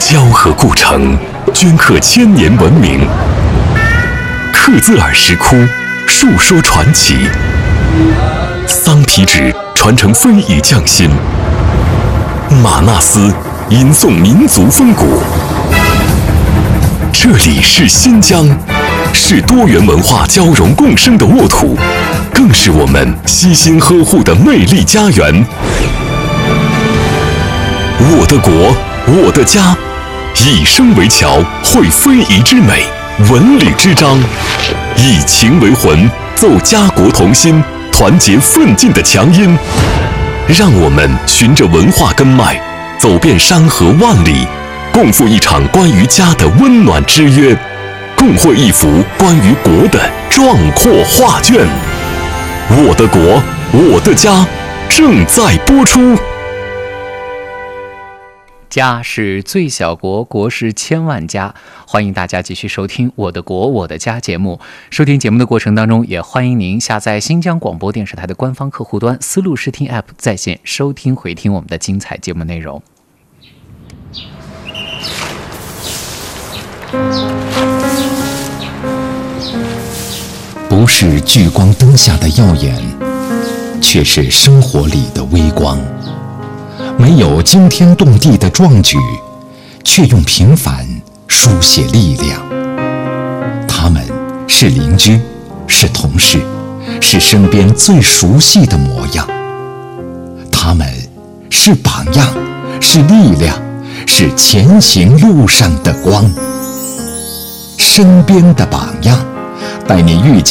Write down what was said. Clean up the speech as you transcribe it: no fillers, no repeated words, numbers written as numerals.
交河故城，镌刻千年文明；克孜尔石窟，述说传奇；桑皮纸传承非遗匠心；玛纳斯吟诵民族风骨。这里是新疆，是多元文化交融共生的沃土，更是我们悉心呵护的魅力家园。我的国，我的家，以声为桥，绘非遗之美，文旅之章，以情为魂，奏家国同心，团结奋进的强音。让我们循着文化根脉，走遍山河万里，共赴一场关于家的温暖之约，共绘一幅关于国的壮阔画卷。我的国，我的家，正在播出。 家是最小国，国是千万家。欢迎大家继续收听《我的国我的家》节目。收听节目的过程当中，也欢迎您下载新疆广播电视台的官方客户端思路视听 App， 在线收听回听我们的精彩节目内容。 不是聚光灯下的耀眼，却是生活里的微光。没有惊天动地的壮举，却用平凡书写力量。他们是邻居，是同事，是身边最熟悉的模样。他们是榜样，是力量，是前行路上的光。身边的榜样，带你遇见